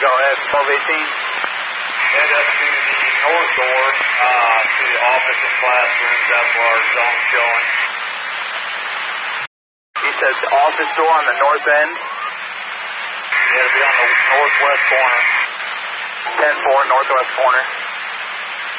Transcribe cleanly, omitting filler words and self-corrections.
Go ahead, 1218. Head up to the north door, to the office and classrooms. That's where our zone's showing. He says office door on the north end. Yeah, it'll be on the northwest corner. 10-4, northwest corner.